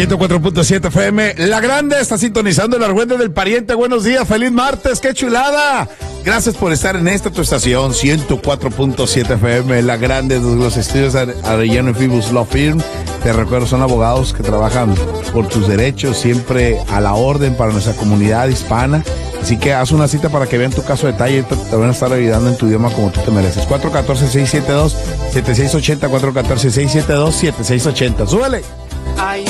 104.7 FM, La Grande, está sintonizando el Argüende del Pariente. Buenos días, feliz martes, qué chulada. Gracias por estar en esta tu estación, 104.7 FM, La Grande, desde los estudios Arellano y Fibus Law Firm. Te recuerdo, son abogados que trabajan por tus derechos, siempre a la orden para nuestra comunidad hispana. Así que haz una cita para que vean tu caso de detalle. Te van a estar ayudando en tu idioma como tú te mereces. 414-672-7680, 414-672-7680. ¡Súbele! Hay